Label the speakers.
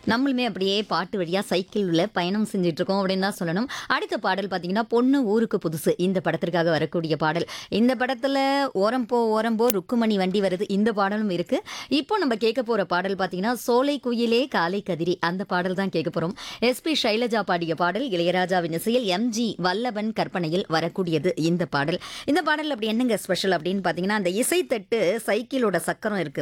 Speaker 1: நம்மளுமே அப்படியே பாட்டு வழியா சைக்கிள்ல பயணம் செஞ்சுட்டு இருக்கோம் அப்படின்னு தான் சொல்லணும். அடுத்த பாடல் பார்த்தீங்கன்னா, பொண்ணு ஊருக்கு புதுசு இந்த படத்திற்காக வரக்கூடிய பாடல். இந்த படத்துல "ஓரம் போ ஓரம் போ ருக்குமணி வண்டி வருது" இந்த பாடலும் இருக்கு. இப்போ நம்ம கேட்க போற பாடல் பார்த்தீங்கன்னா, "சோலை குயிலே காலை கதிரே" அந்த பாடல் தான் கேட்க போறோம். எஸ்பி சைலஜா பாடிய பாடல் இளையராஜாவின் இசையில் எம்ஜி வல்லவன் கற்பனையில் வரக்கூடியது இந்த பாடல். இந்த பாடல் அப்படி என்னங்க ஸ்பெஷல் அப்படின்னு பார்த்தீங்கன்னா, அந்த இசைத்தட்டு சைக்கிளோட சக்கரம் இருக்கு